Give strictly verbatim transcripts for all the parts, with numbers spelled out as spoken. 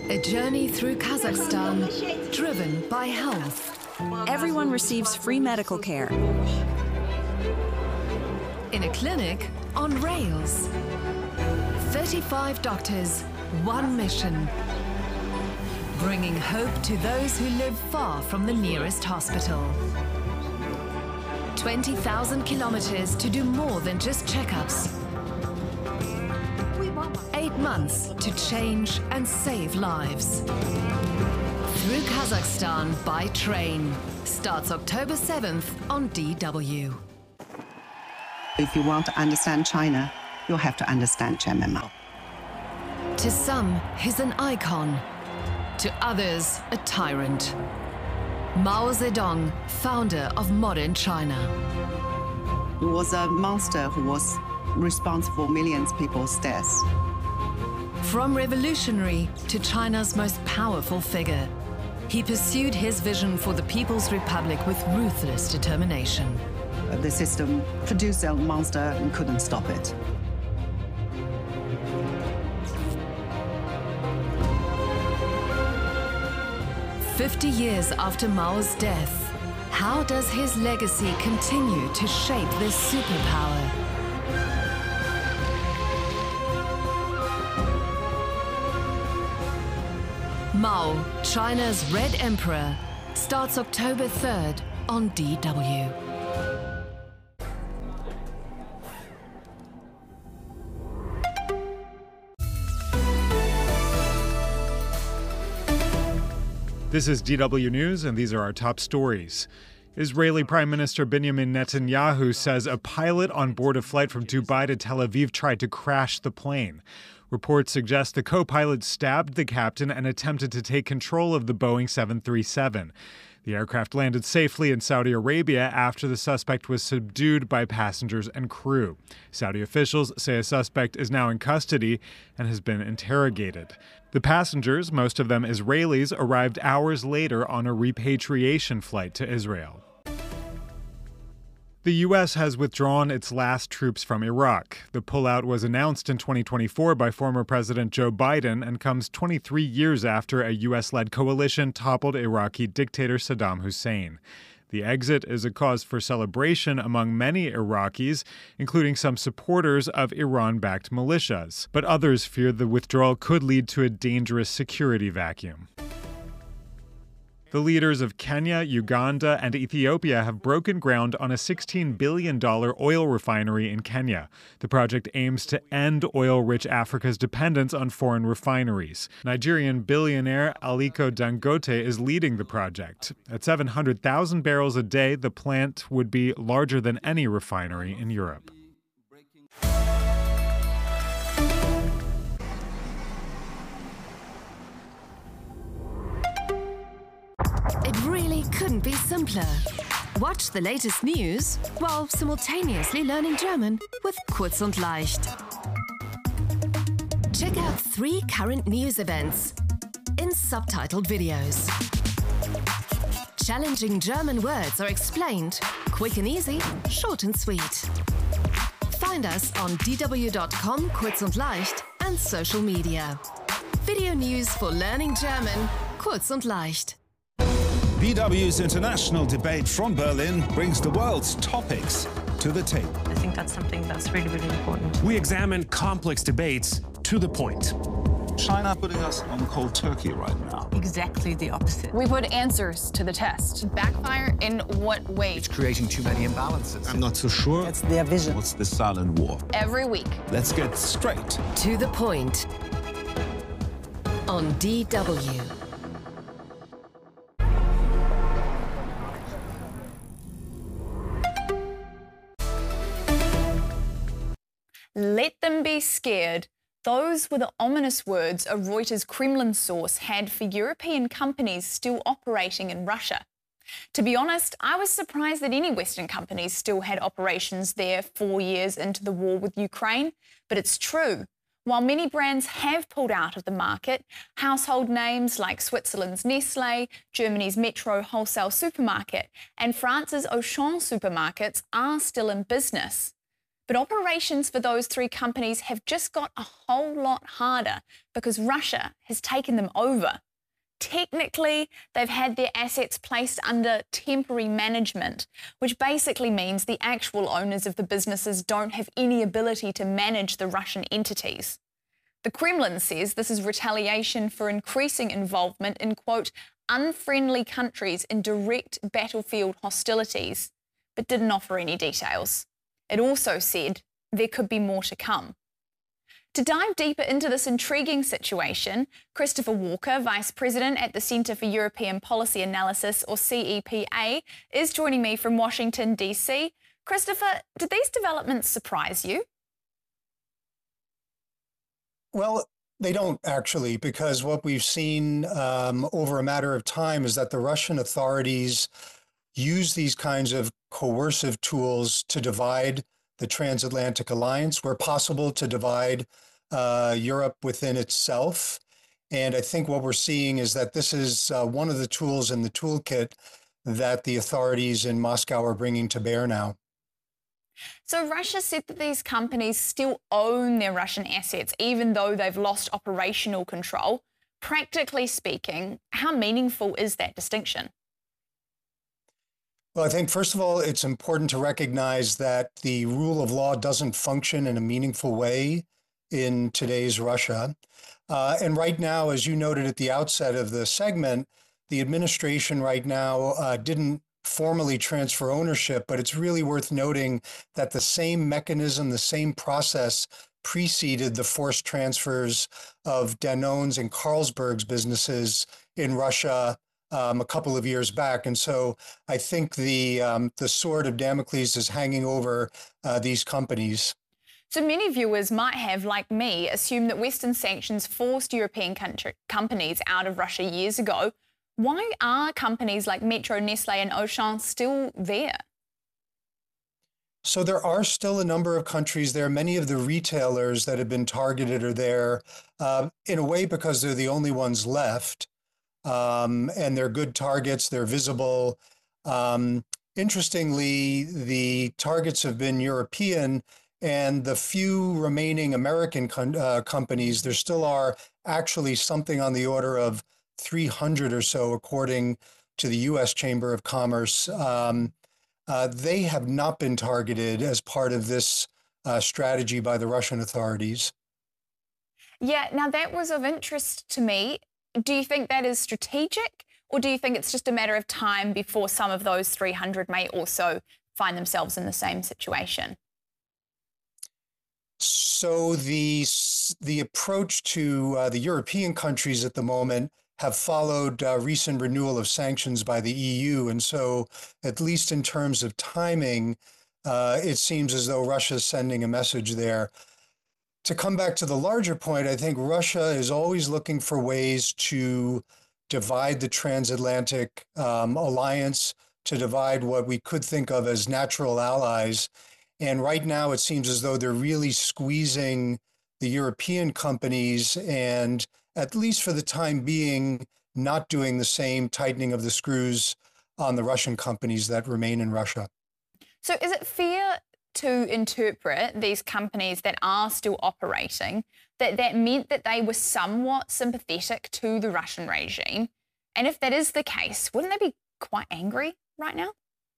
A journey through Kazakhstan, driven by health. Everyone receives free medical care. In a clinic on rails. thirty-five doctors, one mission. Bringing hope to those who live far from the nearest hospital. twenty thousand kilometers to do more than just checkups. Eight months to change and save lives. Through Kazakhstan by train. Starts October seventh on D W. If you want to understand China, you'll have to understand Chairman Mao. To some, he's an icon. To others, a tyrant. Mao Zedong, founder of modern China. He was a monster who was responsible for millions of people's deaths. From revolutionary to China's most powerful figure, he pursued his vision for the People's Republic with ruthless determination. The system produced a monster and couldn't stop it. Fifty years after Mao's death, how does his legacy continue to shape this superpower? Mao, China's Red Emperor, starts October third on D W. This is D W News, and these are our top stories. Israeli Prime Minister Benjamin Netanyahu says a pilot on board a flight from Dubai to Tel Aviv tried to crash the plane. Reports suggest the co-pilot stabbed the captain and attempted to take control of the Boeing seven thirty-seven. The aircraft landed safely in Saudi Arabia after the suspect was subdued by passengers and crew. Saudi officials say a suspect is now in custody and has been interrogated. The passengers, most of them Israelis, arrived hours later on a repatriation flight to Israel. The U S has withdrawn its last troops from Iraq. The pullout was announced in twenty twenty-four by former President Joe Biden and comes twenty-three years after a U S-led coalition toppled Iraqi dictator Saddam Hussein. The exit is a cause for celebration among many Iraqis, including some supporters of Iran-backed militias. But others fear the withdrawal could lead to a dangerous security vacuum. The leaders of Kenya, Uganda, and Ethiopia have broken ground on a sixteen billion dollars oil refinery in Kenya. The project aims to end oil-rich Africa's dependence on foreign refineries. Nigerian billionaire Aliko Dangote is leading the project. At seven hundred thousand barrels a day, the plant would be larger than any refinery in Europe. It really couldn't be simpler. Watch the latest news while simultaneously learning German with Kurz und Leicht. Check out three current news events in subtitled videos. Challenging German words are explained, quick and easy, short and sweet. Find us on d w dot com, Kurz und Leicht, and social media. Video news for learning German, Kurz und Leicht. B W's international debate from Berlin brings the world's topics to the table. I think that's something that's really, really important. We examine complex debates to the point. China putting us on cold turkey right now. Exactly the opposite. We put answers to the test. Backfire in what way? It's creating too many imbalances. I'm not so sure. That's their vision. What's the silent war? Every week. Let's get straight to the point on D W. Let them be scared. Those were the ominous words a Reuters Kremlin source had for European companies still operating in Russia. To be honest, I was surprised that any Western companies still had operations there four years into the war with Ukraine, but it's true. While many brands have pulled out of the market, household names like Switzerland's Nestlé, Germany's Metro wholesale supermarket, and France's Auchan supermarkets are still in business. But operations for those three companies have just got a whole lot harder because Russia has taken them over. Technically, they've had their assets placed under temporary management, which basically means the actual owners of the businesses don't have any ability to manage the Russian entities. The Kremlin says this is retaliation for increasing involvement in, quote, unfriendly countries in direct battlefield hostilities, but didn't offer any details. It also said there could be more to come. To dive deeper into this intriguing situation, Christopher Walker, Vice President at the Centre for European Policy Analysis, or C E P A, is joining me from Washington, D C. Christopher, did these developments surprise you? Well, they don't actually, because what we've seen um, over a matter of time is that the Russian authorities use these kinds of coercive tools to divide the transatlantic alliance, where possible to divide uh, Europe within itself. And I think what we're seeing is that this is uh, one of the tools in the toolkit that the authorities in Moscow are bringing to bear now. So Russia said that these companies still own their Russian assets, even though they've lost operational control. Practically speaking, how meaningful is that distinction? Well, I think, first of all, it's important to recognize that the rule of law doesn't function in a meaningful way in today's Russia. Uh, and right now, as you noted at the outset of the segment, the administration right now uh, didn't formally transfer ownership, but it's really worth noting that the same mechanism, the same process preceded the forced transfers of Danone's and Carlsberg's businesses in Russia Um, a couple of years back. And so I think the um, the sword of Damocles is hanging over uh, these companies. So many viewers might have, like me, assumed that Western sanctions forced European country, companies out of Russia years ago. Why are companies like Metro, Nestle and Auchan still there? So there are still a number of countries there. Many of the retailers that have been targeted are there uh, in a way because they're the only ones left. Um, and they're good targets, they're visible. Um, interestingly, the targets have been European, and the few remaining American com- uh, companies, there still are actually something on the order of three hundred or so, according to the U S Chamber of Commerce. Um, uh, they have not been targeted as part of this uh, strategy by the Russian authorities. Yeah, now that was of interest to me. Do you think that is strategic, or do you think it's just a matter of time before some of those three hundred may also find themselves in the same situation? So the the approach to uh, the European countries at the moment have followed uh, recent renewal of sanctions by the E U. And so at least in terms of timing, uh, it seems as though Russia is sending a message there. To come back to the larger point, I think Russia is always looking for ways to divide the transatlantic um, alliance, to divide what we could think of as natural allies. And right now, it seems as though they're really squeezing the European companies and, at least for the time being, not doing the same tightening of the screws on the Russian companies that remain in Russia. So is it fair to interpret these companies that are still operating, that that meant that they were somewhat sympathetic to the Russian regime? And if that is the case, wouldn't they be quite angry right now?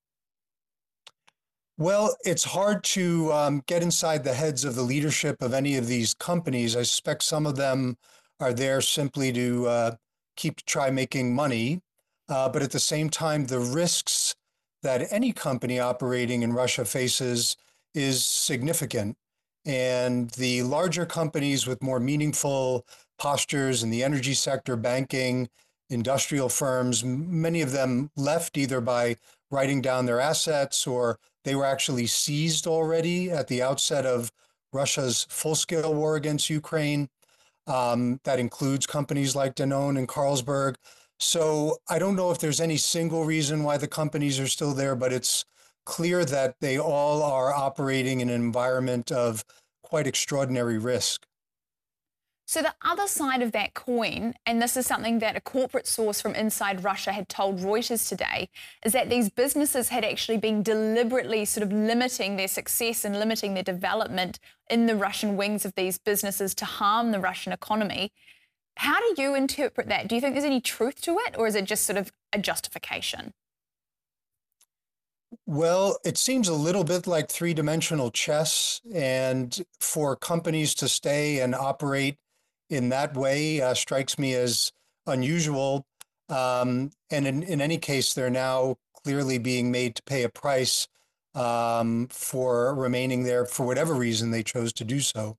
Well, it's hard to um, get inside the heads of the leadership of any of these companies. I suspect some of them are there simply to uh, keep try making money. Uh, but at the same time, the risks that any company operating in Russia faces is significant. And the larger companies with more meaningful postures in the energy sector, banking, industrial firms, many of them left either by writing down their assets or they were actually seized already at the outset of Russia's full-scale war against Ukraine. Um, that includes companies like Danone and Carlsberg. So I don't know if there's any single reason why the companies are still there, but it's clear that they all are operating in an environment of quite extraordinary risk. So the other side of that coin, and this is something that a corporate source from inside Russia had told Reuters today, is that these businesses had actually been deliberately sort of limiting their success and limiting their development in the Russian wings of these businesses to harm the Russian economy. How do you interpret that? Do you think there's any truth to it, or is it just sort of a justification? Well, it seems a little bit like three-dimensional chess, and for companies to stay and operate in that way uh, strikes me as unusual. Um, and in, in any case, they're now clearly being made to pay a price um, for remaining there for whatever reason they chose to do so.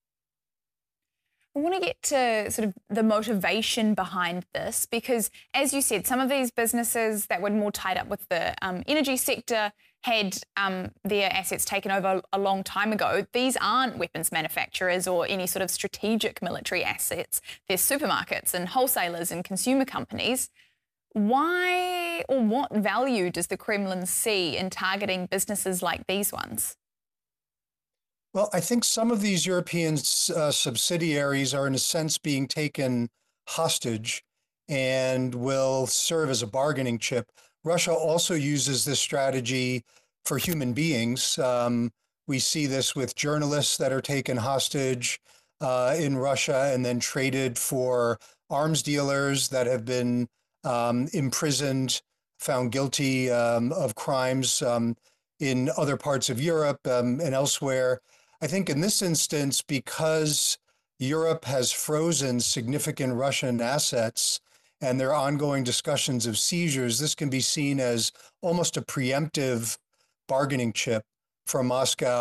I want to get to sort of the motivation behind this because, as you said, some of these businesses that were more tied up with the um, energy sector had um, their assets taken over a long time ago. These aren't weapons manufacturers or any sort of strategic military assets. They're supermarkets and wholesalers and consumer companies. Why or what value does the Kremlin see in targeting businesses like these ones? Well, I think some of these European uh, subsidiaries are in a sense being taken hostage and will serve as a bargaining chip. Russia also uses this strategy for human beings. Um, we see this with journalists that are taken hostage uh, in Russia and then traded for arms dealers that have been um, imprisoned, found guilty um, of crimes um, in other parts of Europe um, and elsewhere. I think in this instance, because Europe has frozen significant Russian assets and there are ongoing discussions of seizures, this can be seen as almost a preemptive bargaining chip for Moscow